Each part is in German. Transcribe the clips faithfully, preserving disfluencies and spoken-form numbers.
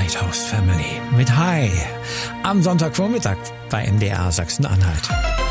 Lighthouse Family mit Hi am Sonntagvormittag bei M D R Sachsen-Anhalt.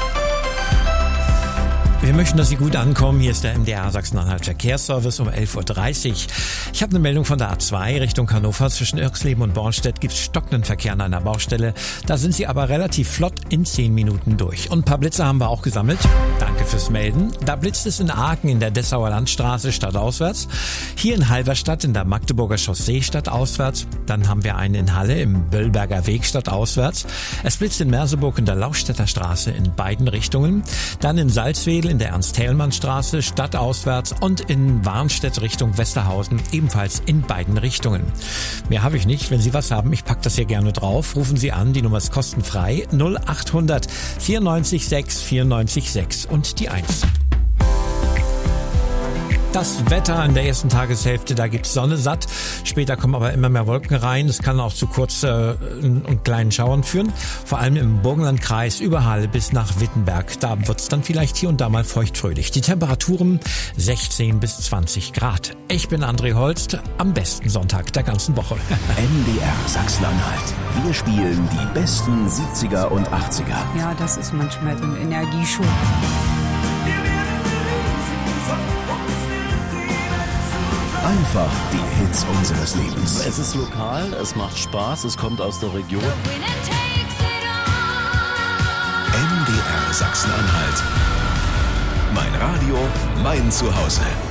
Wir möchten, dass Sie gut ankommen. Hier ist der M D R Sachsen-Anhalt Verkehrsservice um elf Uhr dreißig. Ich habe eine Meldung von der A zwei Richtung Hannover. Zwischen Irxleben und Bornstedt gibt es stockenden Verkehr an einer Baustelle. Da sind Sie aber relativ flott in zehn Minuten durch. Und ein paar Blitze haben wir auch gesammelt. Danke fürs Melden. Da blitzt es in Aachen in der Dessauer Landstraße stadtauswärts. Hier in Halberstadt in der Magdeburger Chaussee stadtauswärts. Dann haben wir einen in Halle im Böllberger Weg stadtauswärts. Es blitzt in Merseburg in der Laustädter Straße in beiden Richtungen. Dann in Salzwedel in der Ernst-Thälmann-Straße stadtauswärts und in Warnstedt Richtung Westerhausen ebenfalls in beiden Richtungen. Mehr habe ich nicht. Wenn Sie was haben, ich packe das hier gerne drauf. Rufen Sie an, die Nummer ist kostenfrei null acht hundert vierundneunzig sechs vierundneunzig sechs und die eins. Das Wetter in der ersten Tageshälfte, da gibt's Sonne satt. Später kommen aber immer mehr Wolken rein. Das kann auch zu kurz äh, und kleinen Schauern führen. Vor allem im Burgenlandkreis über Halle bis nach Wittenberg. Da wird's dann vielleicht hier und da mal feuchtfröhlich. Die Temperaturen sechzehn bis zwanzig Grad. Ich bin André Holst, am besten Sonntag der ganzen Woche. M D R Sachsen-Anhalt. Wir spielen die besten siebziger und achtziger. Ja, das ist manchmal so ein Energieschub. Einfach die Hits unseres Lebens. Es ist lokal, es macht Spaß, es kommt aus der Region. M D R Sachsen-Anhalt. Mein Radio, mein Zuhause.